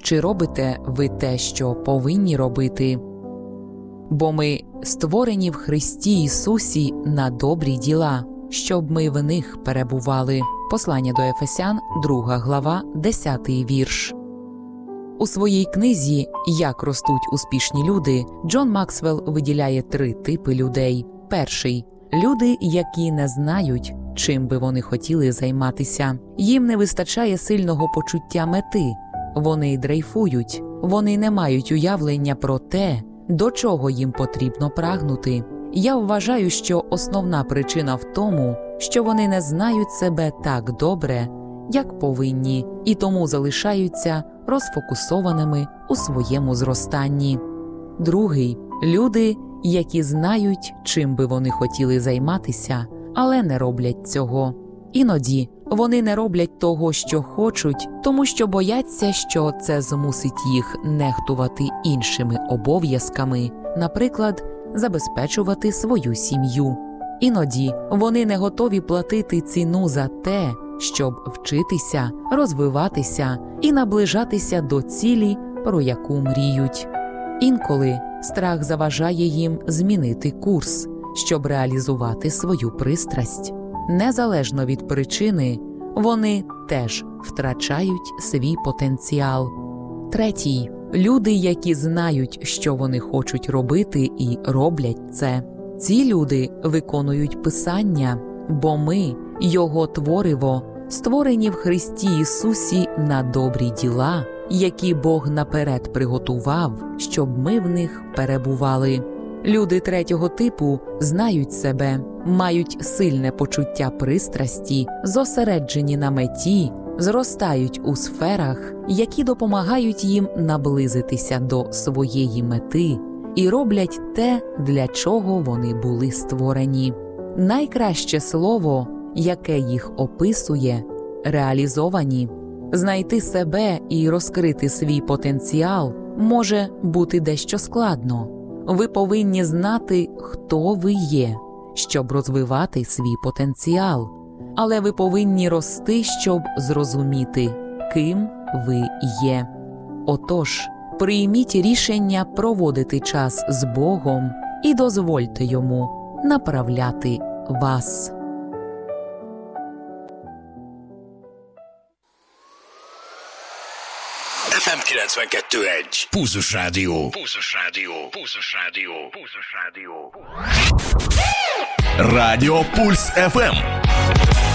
Чи робите ви те, що повинні робити? Бо ми створені в Христі Ісусі на добрі діла, щоб ми в них перебували. Послання до Ефесян, 2 глава, 10 вірш. У своїй книзі «Як ростуть успішні люди» Джон Максвелл виділяє 3 типи людей. Перший – люди, які не знають, чим би вони хотіли займатися. Їм не вистачає сильного почуття мети. Вони дрейфують. Вони не мають уявлення про те, до чого їм потрібно прагнути. Я вважаю, що основна причина в тому, що вони не знають себе так добре, як повинні, і тому залишаються розфокусованими у своєму зростанні. Другий – люди, які знають, чим би вони хотіли займатися, але не роблять цього. Іноді вони не роблять того, що хочуть, тому що бояться, що це змусить їх нехтувати іншими обов'язками, наприклад, забезпечувати свою сім'ю. Іноді вони не готові платити ціну за те, щоб вчитися, розвиватися і наближатися до цілі, про яку мріють. Інколи страх заважає їм змінити курс, щоб реалізувати свою пристрасть. Незалежно від причини, вони теж втрачають свій потенціал. Третій – люди, які знають, що вони хочуть робити і роблять це. Ці люди виконують Писання, бо ми, Його твориво, створені в Христі Ісусі на добрі діла, які Бог наперед приготував, щоб ми в них перебували. Люди третього типу знають себе, мають сильне почуття пристрасті, зосереджені на меті, зростають у сферах, які допомагають їм наблизитися до своєї мети і роблять те, для чого вони були створені. Найкраще слово, яке їх описує – реалізовані. Знайти себе і розкрити свій потенціал може бути дещо складно. Ви повинні знати, хто ви є, щоб розвивати свій потенціал. Але ви повинні рости, щоб зрозуміти, ким ви є. Отож, прийміть рішення проводити час з Богом і дозвольте Йому направляти вас. FM 92.1 Pulzus Rádió. Pulzus Rádió. Pulzus Rádió. Pulzus Rádió. Rádió Puls FM.